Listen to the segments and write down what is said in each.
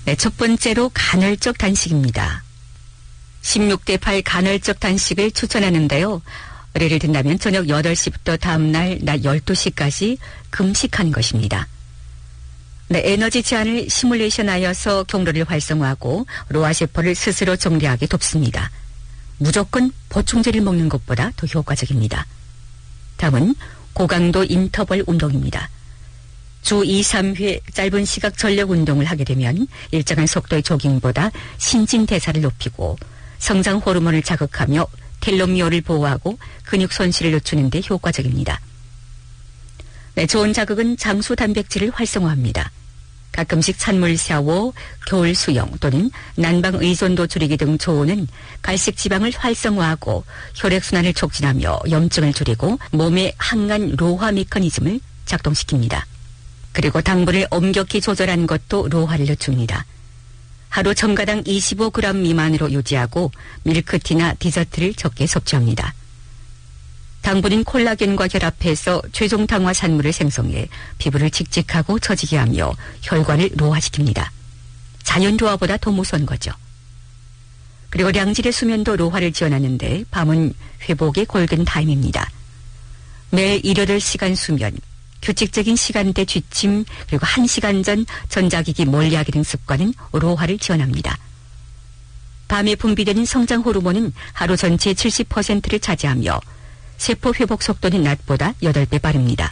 네, 첫 번째로 간헐적 단식입니다. 16대 8 간헐적 단식을 추천하는데요. 예를 든다면 저녁 8시부터 다음날 낮 12시까지 금식하는 것입니다. 네, 에너지 제한을 시뮬레이션하여서 경로를 활성화하고 로화세포를 스스로 정리하게 돕습니다. 무조건 보충제를 먹는 것보다 더 효과적입니다. 다음은 고강도 인터벌 운동입니다. 주 2, 3회 짧은 시각 전력 운동을 하게 되면 일정한 속도의 조깅보다 신진대사를 높이고 성장 호르몬을 자극하며 텔로미어를 보호하고 근육 손실을 늦추는 데 효과적입니다. 네, 좋은 자극은 장수 단백질을 활성화합니다. 가끔씩 찬물 샤워, 겨울 수영 또는 난방 의존도 줄이기 등 좋은 갈색 지방을 활성화하고 혈액순환을 촉진하며 염증을 줄이고 몸의 항간 로화 메커니즘을 작동시킵니다. 그리고 당분을 엄격히 조절하는 것도 로화를 늦춥니다. 하루 첨가당 25g 미만으로 유지하고 밀크티나 디저트를 적게 섭취합니다. 당분인 콜라겐과 결합해서 최종 당화 산물을 생성해 피부를 칙칙하고 처지게 하며 혈관을 로화시킵니다. 자연 로화보다 더 무서운 거죠. 그리고 량질의 수면도 로화를 지원하는데 밤은 회복의 골든 타임입니다. 매일 8시간 수면, 규칙적인 시간대 취침, 그리고 1시간 전 전자기기 멀리하기 등 습관은 로화를 지원합니다. 밤에 분비되는 성장 호르몬은 하루 전체의 70%를 차지하며 세포 회복 속도는 낮보다 8배 빠릅니다.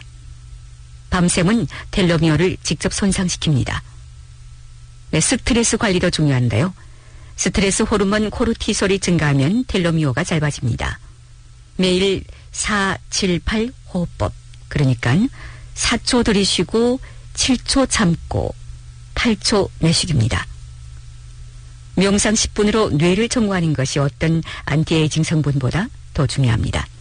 밤샘은 텔로미어를 직접 손상시킵니다. 네, 스트레스 관리도 중요한데요. 스트레스 호르몬 코르티솔이 증가하면 텔로미어가 짧아집니다. 매일 4, 7, 8 호흡법, 그러니까 4초 들이쉬고 7초 참고 8초 내쉬기입니다. 명상 10분으로 뇌를 정화하는 것이 어떤 안티에이징 성분보다 더 중요합니다.